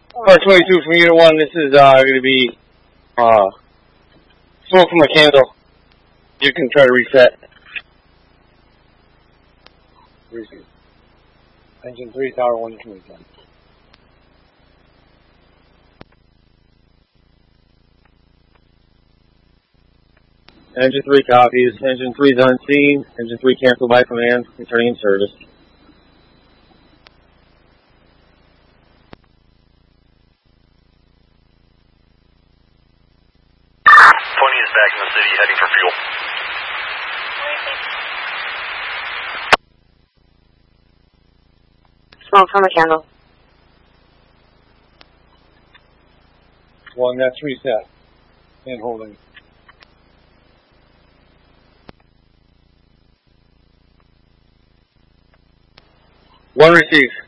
Car 22 from Unit 1, this is going to be smoke from a candle. You can try to reset. Engine 3, Tower 1, 27. Engine 3 copies. Engine 3 is on scene. Engine 3 cancel by command. Returning in service. 20 is back in the city, heading for fuel. Smoke from a candle. 1, that's reset. And holding. 1 received.